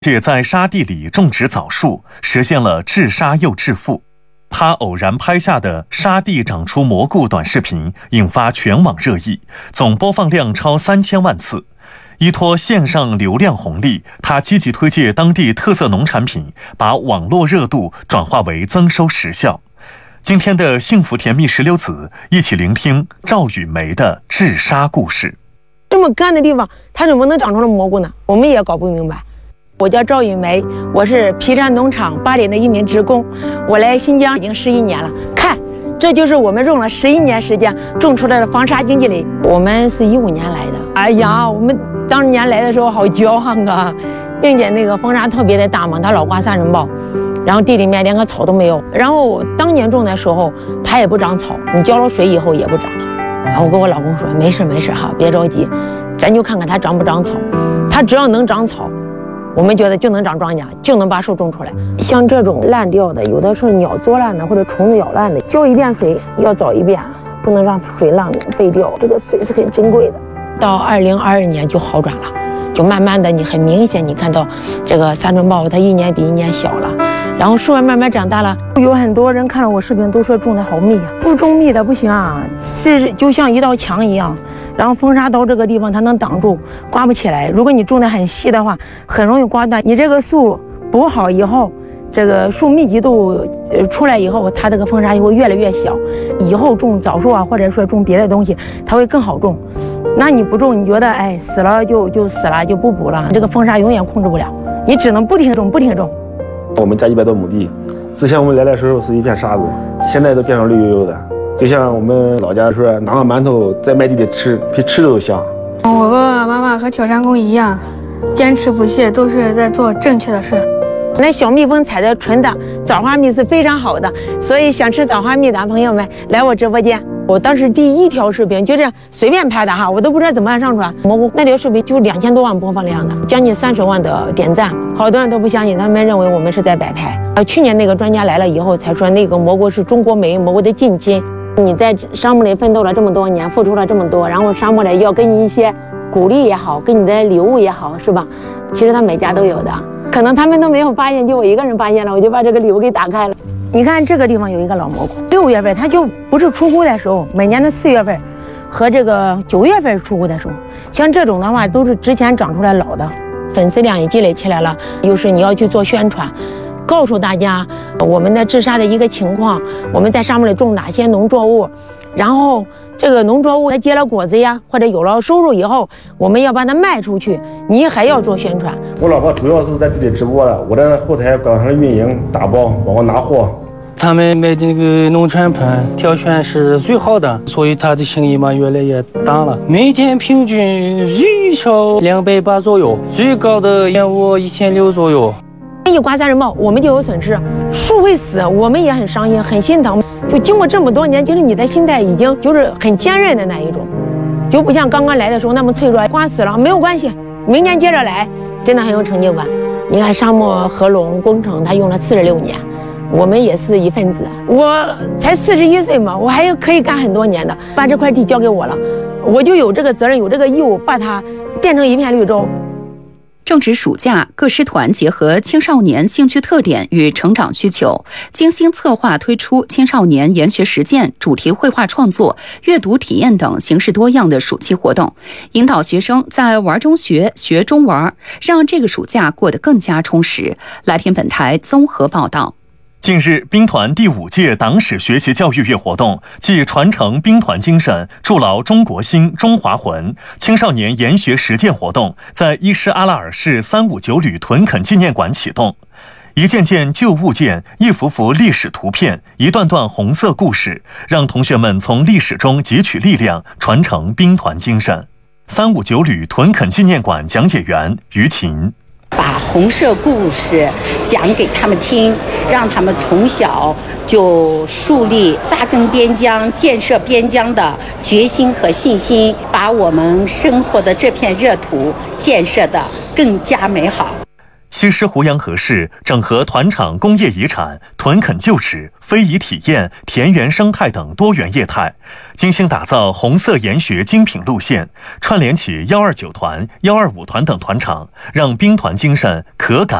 也在沙地里种植枣树，实现了治沙又致富。他偶然拍下的沙地长出蘑菇短视频引发全网热议，总播放量超3000万次。依托线上流量红利，他积极推介当地特色农产品，把网络热度转化为增收实效。今天的幸福甜蜜石榴籽，一起聆听赵雨梅的治沙故事。 这么干的地方，它怎么能长出了蘑菇呢？我们也搞不明白。我叫赵雨梅，我是皮山农场8年的一名职工，我来新疆已经11年了。看，这就是我们用了11年时间种出来的防沙经济林。我们是15年来的。哎呀，我们当年来的时候好骄傲啊，并且那个风沙特别的大嘛，它老刮3声暴，然后地里面连个草都没有。然后当年种的时候，它也不长草，你浇了水以后也不长。然后我跟我老公说，没事哈，别着急，咱就看看它长不长草。它只要能长草，我们觉得就能长庄稼，就能把树种出来。像这种烂掉的，有的是鸟作烂的或者虫子咬烂的，浇一遍水要早一遍，不能让水浪费掉。这个水是很珍贵的。到2022年就好转了，就慢慢的你很明显你看到这个3声暴它一年比一年小了，然后树慢慢长大了。有很多人看了我视频都说种的好密啊，不种密的不行啊，这就像一道墙一样。然后风沙到这个地方它能挡住，刮不起来。如果你种的很细的话，很容易刮断。你这个树补好以后，这个树密集度出来以后，它这个风沙就会越来越小。以后种枣树啊，或者说种别的东西，它会更好种。那你不种，你觉得哎死了就死了，就不补了，这个风沙永远控制不了，你只能不停种。 我们家100多亩地，之前我们来的时候是一片沙子，现在都变成绿油油的。就像我们老家说，拿个馒头在麦地里吃，比吃都香。 我和妈妈和挑山工一样，坚持不懈，都是在做正确的事。 那小蜜蜂采的纯的枣花蜜是非常好的，所以想吃枣花蜜的朋友们来我直播间。我当时第1条视频就这样随便拍的哈，我都不知道怎么样上传。蘑菇那条视频就2000多万播放量的，将近30万的点赞，好多人都不相信，他们认为我们是在摆拍。去年那个专家来了以后才说，那个蘑菇是中国美味蘑菇的近亲。你在沙漠里奋斗了这么多年，付出了这么多，然后沙漠里要给你一些鼓励也好，给你的礼物也好，是吧？其实他每家都有的，可能他们都没有发现，就我一个人发现了，我就把这个礼物给打开了。你看这个地方有一个老蘑菇，6月份它就不是出菇的时候，每年的4月份和这个9月份出菇的时候，像这种的话都是之前长出来老的，粉丝量也积累起来了。又是你要去做宣传，告诉大家我们的治沙的一个情况，我们在沙漠里种哪些农作物，然后这个农作物它结了果子呀，或者有了收入以后，我们要把它卖出去，你还要做宣传。 我老婆主要是在这里直播了，我在后台帮她运营、打包，帮我拿货。 他们卖这个农产品挑选是最好的，所以他的生意嘛越来越大了。每天平均日销280左右，最高的业务1600左右。 一刮3声暴，我们就有损失，树会死，我们也很伤心，很心疼。就经过这么多年，其实你的心态已经就是很坚韧的那一种，就不像刚刚来的时候那么脆弱。刮死了没有关系，明年接着来，真的很有成就感。你看沙漠合龙工程，它用了46年，我们也是一份子。我才41岁嘛，我还可以干很多年的。把这块地交给我了，我就有这个责任，有这个义务，把它变成一片绿洲。 正值暑假，各师团结合青少年兴趣特点与成长需求，精心策划推出青少年研学实践、主题绘画创作、阅读体验等形式多样的暑期活动，引导学生在玩中学，学中玩，让这个暑假过得更加充实。来听本台综合报道。 近日，兵团第5届党史学习教育月活动暨传承兵团精神、筑牢中国心、中华魂青少年研学实践活动在伊施阿拉尔市359旅屯垦纪念馆启动。一件件旧物件，一幅幅历史图片，一段段红色故事，让同学们从历史中汲取力量，传承兵团精神。359旅屯垦纪念馆讲解员于琴。 把红色故事讲给他们听，让他们从小就树立扎根边疆、建设边疆的决心和信心，把我们生活的这片热土建设得更加美好。 西施胡杨河市整合团场工业遗产、屯垦就职、非遗体验、田园生态等多元业态，精心打造红色研学精品路线，串联起129团、125团等团场，让兵团精神可感